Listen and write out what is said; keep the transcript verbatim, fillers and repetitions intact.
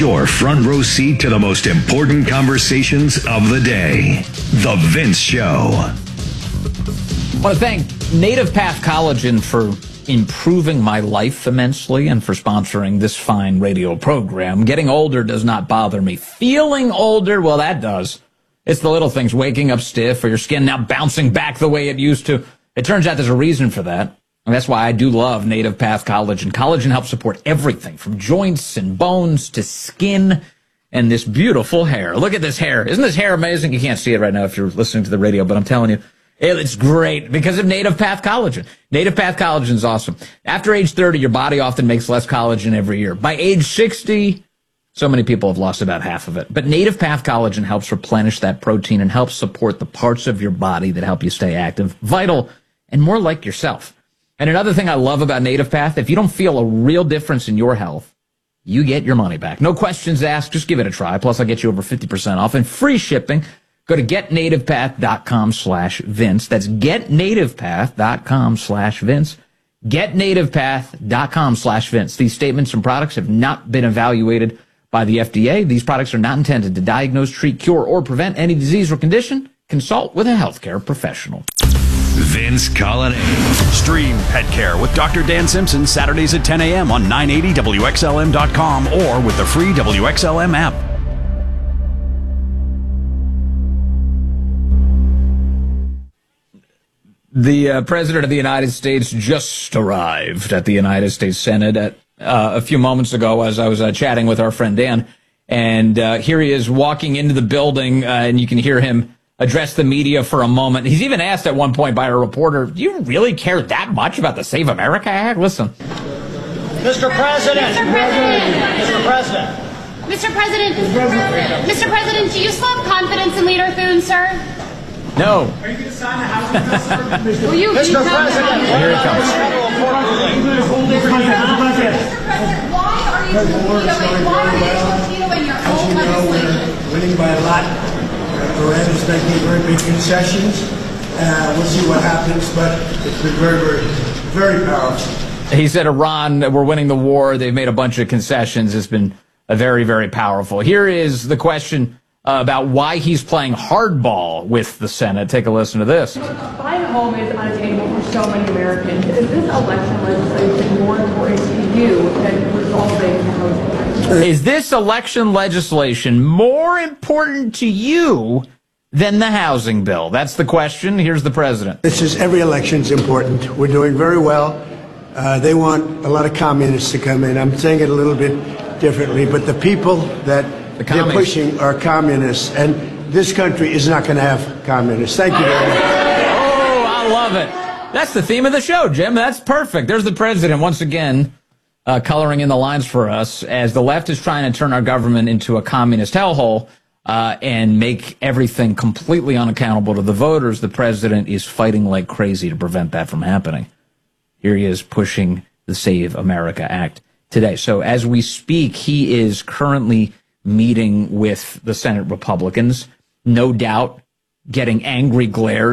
your front row seat to the most important conversations of the day. The Vince Show. I want to thank Native Path Collagen for improving my life immensely and for sponsoring this fine radio program. Getting older does not bother me. Feeling older, well, that does. It's the little things, waking up stiff or your skin now bouncing back the way it used to. It turns out there's a reason for that. And that's why I do love Native Path Collagen. Collagen helps support everything from joints and bones to skin and this beautiful hair. Look at this hair. Isn't this hair amazing? You can't see it right now if you're listening to the radio, but I'm telling you, it's great because of Native Path Collagen. Native Path Collagen is awesome. After age thirty, your body often makes less collagen every year. By age sixty, so many people have lost about half of it. But Native Path Collagen helps replenish that protein and helps support the parts of your body that help you stay active, vital, and more like yourself. And another thing I love about Native Path, if you don't feel a real difference in your health, you get your money back. No questions asked. Just give it a try. Plus, I'll get you over fifty percent off and free shipping. Go to getnativepath.com slash Vince. That's getnativepath.com slash Vince. Getnativepath.com slash Vince. These statements and products have not been evaluated by the F D A. These products are not intended to diagnose, treat, cure, or prevent any disease or condition. Consult with a healthcare professional. Vince Colonnade. Stream Pet Care with Doctor Dan Simpson Saturdays at ten a.m. on nine eighty W X L M dot com or with the free W X L M app. The uh, President of the United States just arrived at the United States Senate at, uh, a few moments ago as I was uh, chatting with our friend Dan. And uh, here he is walking into the building, uh, and you can hear him address the media for a moment. He's even asked at one point by a reporter, do you really care that much about the Save America Act? Listen. Mister President. Mister President. Mister President. Mister President. Mister President, do you still have confidence in Leader Thune, sir? No. Are you going to sign a housing bill? Will you, Mister you President. Here he comes. Mister President, why are you vetoing, why are you vetoing your own legislation? Winning by a lot. Iran is making very big concessions. Uh, we'll see what happens, but it's been very, very, very powerful. He said Iran, we're winning the war. They've made a bunch of concessions. It's been a very, very powerful. Here is the question uh, about why he's playing hardball with the Senate. Take a listen to this. Buying a home is unattainable for so many Americans. Is this election legislation more important to you than resolving the housing crisis? Is this election legislation more important to you than the housing bill? That's the question. Here's the president. This is every election's important. We're doing very well. Uh, they want a lot of communists to come in. I'm saying it a little bit differently, but the people that the they're pushing are communists, and this country is not going to have communists. Thank you very much. Oh, I love it. That's the theme of the show, Jim. That's perfect. There's the president once again uh, coloring in the lines for us as the left is trying to turn our government into a communist hellhole uh, and make everything completely unaccountable to the voters. The president is fighting like crazy to prevent that from happening. Here he is pushing the Save America Act today. So as we speak, he is currently meeting with the Senate Republicans, no doubt getting angry glares